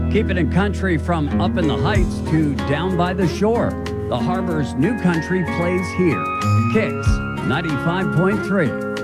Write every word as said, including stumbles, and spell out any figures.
Keep it in country from up in the heights to down by the shore. The Harbor's new country plays here. Kicks ninety-five point three.